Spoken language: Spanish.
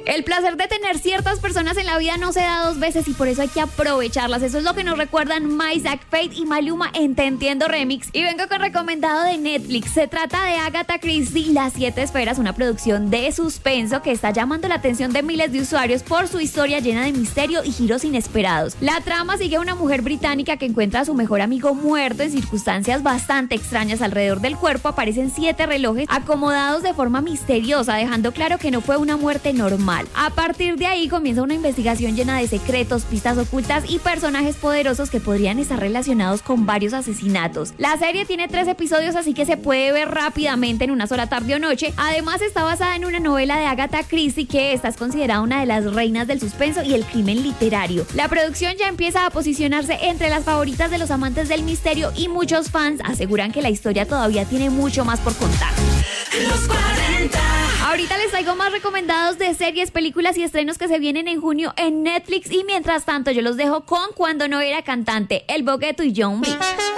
El placer de tener ciertas personas en la vida no se da dos veces y por eso hay que aprovecharlas. Eso es lo que nos recuerdan Maysak, Fate y Maluma en Te Entiendo Remix. Y vengo con recomendado de Netflix. Se trata de Agatha Christie y Las Siete Esferas, una producción de suspenso que está llamando la atención de miles de usuarios por su historia llena de misterio y giros inesperados. La trama sigue a una mujer británica que encuentra a su mejor amigo muerto en circunstancias bastante extrañas. Alrededor del cuerpo aparecen 7 relojes acomodados de forma misteriosa, dejando claro que no fue una muerte normal. A partir de ahí comienza una investigación llena de secretos, pistas ocultas y personajes poderosos que podrían estar relacionados con varios asesinatos. La serie tiene 3 episodios, así que se puede ver rápidamente en una sola tarde o noche. Además está basada en una novela de Agatha Christie, que esta es considerada una de las reinas del suspenso y el crimen literario. La producción ya empieza a posicionarse entre las favoritas de los amantes del misterio y muchos fans aseguran que la historia todavía tiene mucho más por contar. Los 40. Ahorita les traigo más recomendados de series, películas y estrenos que se vienen en junio en Netflix, y mientras tanto yo los dejo con Cuando no era cantante, El Bogueto y John B.